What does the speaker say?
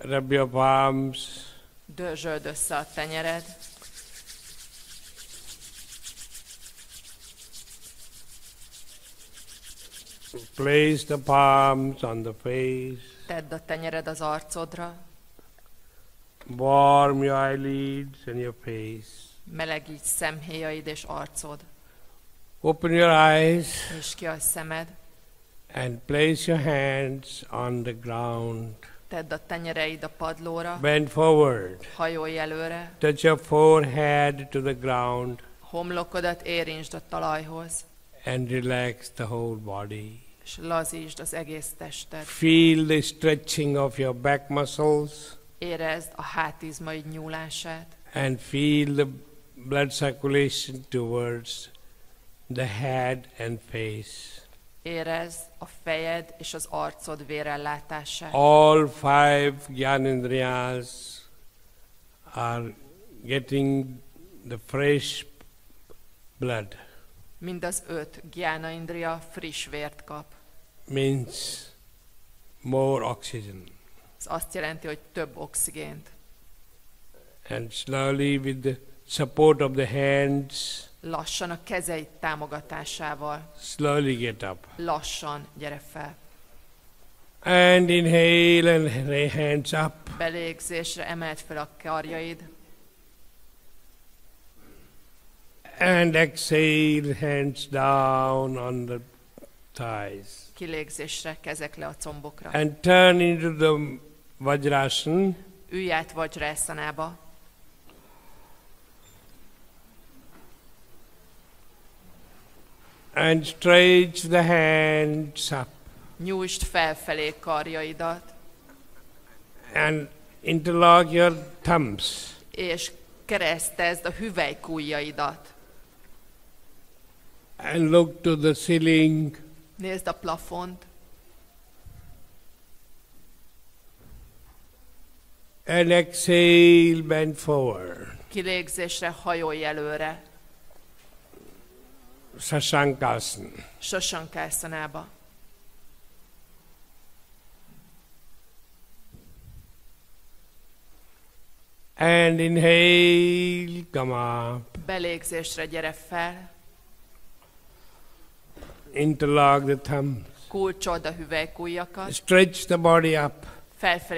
Rub your palms. Dörzsöld össze a tenyered. Place the palms on the face. Tedd a tenyered az arcodra. Warm your eyelids and your face. Melegíts szemhéjaid és arcod. Open your eyes Nyisd ki a szemed. and place your hands on the ground. Tedd a tenyereid a padlóra. Bend forward. Hajolj előre. Touch your forehead to the ground Homlokodat érintsd a talajhoz. and relax the whole body. És lazítsd az egész tested. Feel the stretching of your back muscles Érezd a hátizmaid nyúlását. and feel the blood circulation towards the head and face. Érezd a fejed és az arcod vérellátását. All five Gyanendriyas are getting the fresh blood. Mind az 5 Gyána Indriya friss vért kap. Means more oxygen. Ez azt jelenti, hogy több oxigént. And slowly with the support of the hands, Lassan a kezeid támogatásával. slowly get up. Lassan gyere fel. And inhale and hands up. Belégzésre emeld fel a karjaid. And exhale, hands down on the thighs. Kilégzésre kezek le a combokra. And turn into the Vajrasana. Ülj át Vajrasanába. And stretch the hands up. Nyújtsd felfelé karjaidat. And interlock your thumbs. És keresztezd a hüvelykujjaidat. And look to the ceiling. Nézd a plafont. And exhale, bend forward. Kilégzésre hajolj előre. Sasankasana. Sasankászánába. And inhale, come up. Belégzésre gyere fel. Interlock the thumbs. Kulcsold a hüvelykujjakat. Stretch the body up. Felfelé